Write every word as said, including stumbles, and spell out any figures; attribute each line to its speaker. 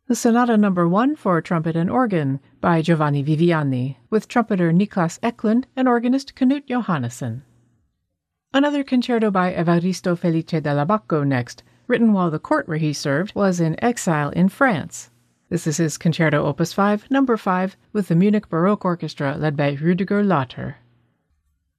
Speaker 1: The Sonata Number one for trumpet and organ by Giovanni Viviani, with trumpeter Niklas Eklund and organist Knut Johannesson. Another concerto by Evaristo Felice della Bacco next, written while the court where he served was in exile in France. This is his Concerto Opus five, Number five, with the Munich Baroque Orchestra led by Rüdiger Lauter.